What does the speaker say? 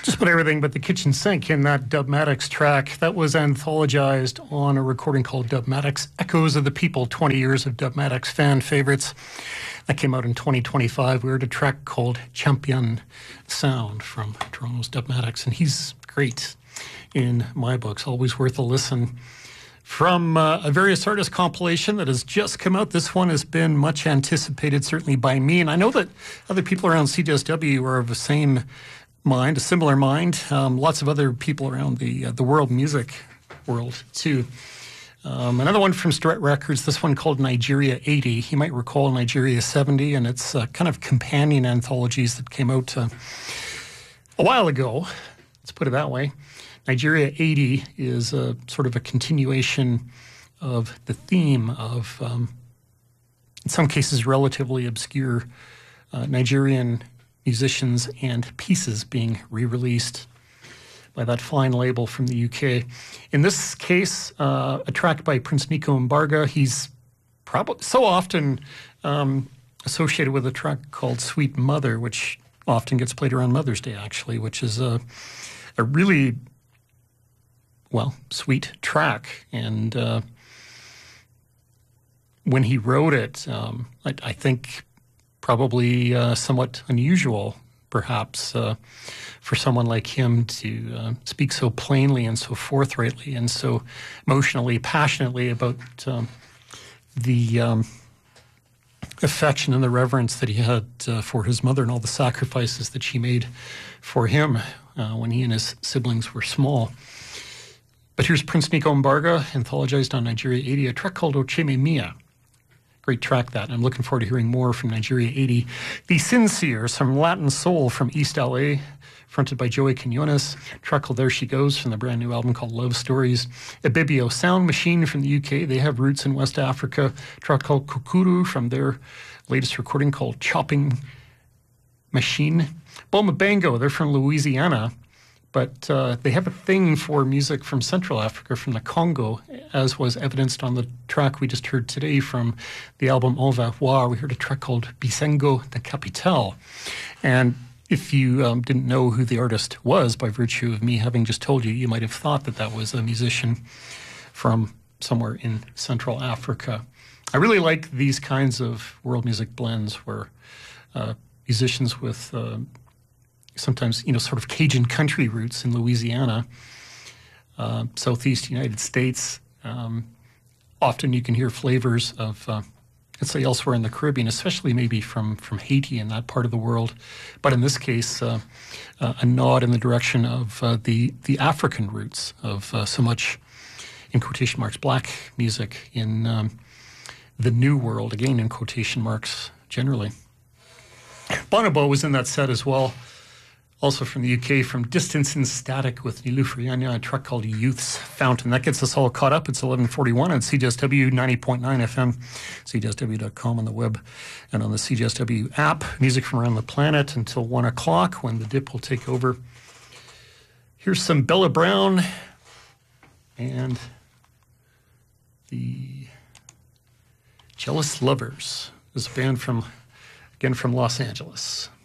Just about everything but the kitchen sink in that Dubmatix track. That was anthologized on a recording called Dubmatix Echoes of the People, 20 years of Dubmatix fan favorites. That came out in 2025. We heard a track called Champion Sound from Toronto's Dubmatix, and he's great in my books, always worth a listen. From a Various Artists compilation that has just come out. This one has been much anticipated, certainly by me, and I know that other people around CJSW are of the same mind, a similar mind. Lots of other people around the world music world too. Another one from Strat Records, this one called Nigeria 80. You might recall Nigeria 70, and it's kind of companion anthologies that came out a while ago. Let's put it that way. Nigeria 80 is a sort of a continuation of the theme of, in some cases, relatively obscure Nigerian musicians and pieces being re-released by that fine label from the UK. In this case, a track by Prince Nico Mbarga. He's probably so often associated with a track called Sweet Mother, which often gets played around Mother's Day, actually, which is a really, well, sweet track. And when he wrote it, I think probably somewhat unusual, perhaps, for someone like him to speak so plainly and so forthrightly and so emotionally, passionately about the affection and the reverence that he had for his mother and all the sacrifices that she made for him when he and his siblings were small. But here's Prince Nico Mbarga, anthologized on Nigeria 80, a track called Ocheme Mia. Great track, that. I'm looking forward to hearing more from Nigeria 80. The Sincere, some Latin soul from East LA, fronted by Joey Quinones. A track called There She Goes from the brand new album called Love Stories. Ibibio Sound Machine from the UK. They have roots in West Africa. A track called Kukuru from their latest recording called Chopping Machine. Boma Bango, they're from Louisiana. But they have a thing for music from Central Africa, from the Congo, as was evidenced on the track we just heard today from the album On Va Voir. We heard a track called Bisengo de Capitale. And if you didn't know who the artist was, by virtue of me having just told you, you might have thought that that was a musician from somewhere in Central Africa. I really like these kinds of world music blends where musicians with sometimes, sort of Cajun country roots in Louisiana, Southeast United States. Often you can hear flavors of, let's say, elsewhere in the Caribbean, especially maybe from Haiti and that part of the world. But in this case, a nod in the direction of the African roots of so much, in quotation marks, black music in the New World, again in quotation marks generally. Bonobo was in that set as well. Also from the UK, from Distance and Static with Nilufrianya, a track called Youth's Fountain. That gets us all caught up. It's 11:41 on CJSW 90.9 FM, CJSW.com on the web and on the CJSW app. Music from around the planet until 1 o'clock when the dip will take over. Here's some Bella Brown and the Jealous Lovers. This is a band from Los Angeles.